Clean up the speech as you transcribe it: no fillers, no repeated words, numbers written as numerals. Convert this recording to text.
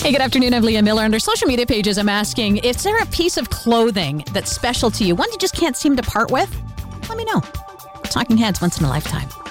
Hey, good afternoon. I'm Leah Miller. Under social media pages, I'm asking, is there a piece of clothing that's special to you, one you just can't seem to part with? Let me know. Talking Heads, once in a lifetime.